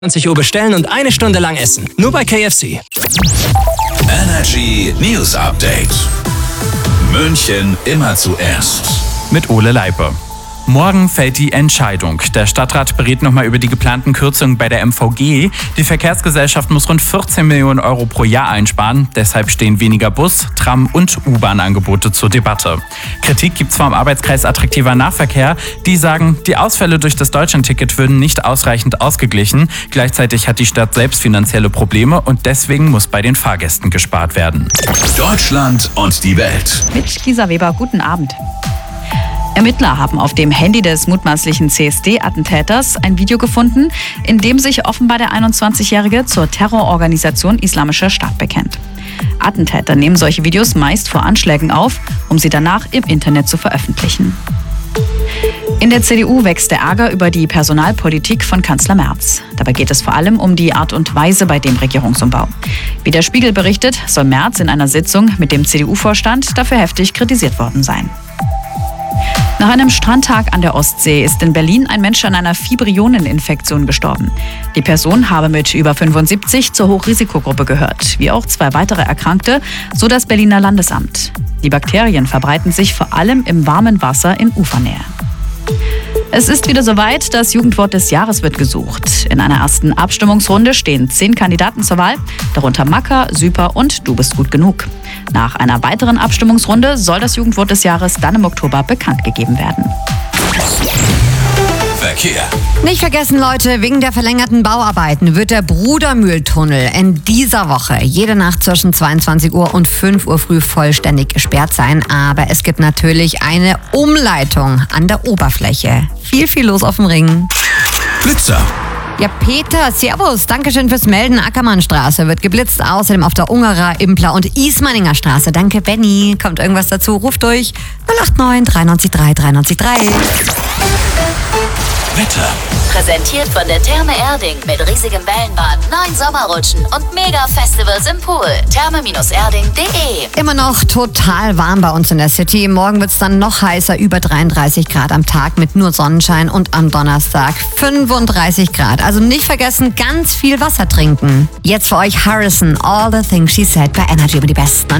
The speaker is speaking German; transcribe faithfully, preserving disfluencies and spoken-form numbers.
zwanzig Uhr bestellen und eine Stunde lang essen. Nur bei K F C. Energy News Update. München immer zuerst. Mit Ole Leipe. Morgen fällt die Entscheidung. Der Stadtrat berät nochmal über die geplanten Kürzungen bei der M V G. Die Verkehrsgesellschaft muss rund vierzehn Millionen Euro pro Jahr einsparen. Deshalb stehen weniger Bus-, Tram- und U-Bahn-Angebote zur Debatte. Kritik gibt es vom Arbeitskreis Attraktiver Nahverkehr. Die sagen, die Ausfälle durch das Deutschlandticket würden nicht ausreichend ausgeglichen. Gleichzeitig hat die Stadt selbst finanzielle Probleme und deswegen muss bei den Fahrgästen gespart werden. Deutschland und die Welt. Mit Kisa Weber, guten Abend. Ermittler haben auf dem Handy des mutmaßlichen C S D-Attentäters ein Video gefunden, in dem sich offenbar der einundzwanzigjährige zur Terrororganisation Islamischer Staat bekennt. Attentäter nehmen solche Videos meist vor Anschlägen auf, um sie danach im Internet zu veröffentlichen. In der C D U wächst der Ärger über die Personalpolitik von Kanzler Merz. Dabei geht es vor allem um die Art und Weise bei dem Regierungsumbau. Wie der Spiegel berichtet, soll Merz in einer Sitzung mit dem C D U-Vorstand dafür heftig kritisiert worden sein. Nach einem Strandtag an der Ostsee ist in Berlin ein Mensch an einer Fibrioneninfektion gestorben. Die Person habe mit über fünfundsiebzig zur Hochrisikogruppe gehört, wie auch zwei weitere Erkrankte, so das Berliner Landesamt. Die Bakterien verbreiten sich vor allem im warmen Wasser in Ufernähe. Es ist wieder soweit, das Jugendwort des Jahres wird gesucht. In einer ersten Abstimmungsrunde stehen zehn Kandidaten zur Wahl, darunter Macker, Süper und Du bist gut genug. Nach einer weiteren Abstimmungsrunde soll das Jugendwort des Jahres dann im Oktober bekannt gegeben werden. Verkehr. Nicht vergessen, Leute, wegen der verlängerten Bauarbeiten wird der Brudermühltunnel in dieser Woche jede Nacht zwischen zweiundzwanzig Uhr und fünf Uhr früh vollständig gesperrt sein. Aber es gibt natürlich eine Umleitung an der Oberfläche. Viel, viel los auf dem Ring. Blitzer. Ja, Peter, servus, dankeschön fürs Melden. Ackermannstraße wird geblitzt, außerdem auf der Ungerer, Impler und Ismaninger Straße. Danke, Benny. Kommt irgendwas dazu? Ruft durch null acht neun drei neun drei drei neun drei. Wetter. Präsentiert von der Therme Erding mit riesigem Wellenbad, neun Sommerrutschen und Mega-Festivals im Pool. therme erding punkt de. Immer noch total warm bei uns in der City. Morgen wird es dann noch heißer, über dreiunddreißig Grad am Tag mit nur Sonnenschein und am Donnerstag fünfunddreißig Grad. Also nicht vergessen, ganz viel Wasser trinken. Jetzt für euch Harrison, All the Things She Said bei Energy über die Besten.